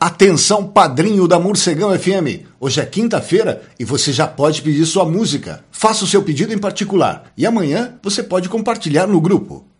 Atenção, padrinho da Morcegão FM. Hoje é quinta-feira e você já pode pedir sua música. Faça o seu pedido em particular e amanhã você pode compartilhar no grupo.